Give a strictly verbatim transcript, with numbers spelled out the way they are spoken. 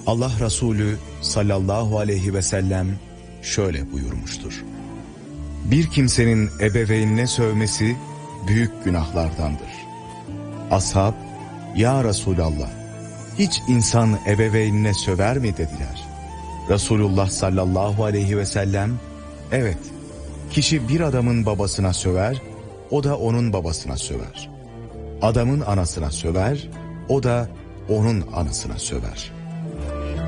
Allah Resulü sallallahu aleyhi ve sellem şöyle buyurmuştur: bir kimsenin ebeveynine sövmesi büyük günahlardandır. Ashab, ya Resulallah, hiç insan ebeveynine söver mi dediler. Resulullah sallallahu aleyhi ve sellem, evet, kişi bir adamın babasına söver, o da onun babasına söver. Adamın anasına söver, o da onun anasına söver.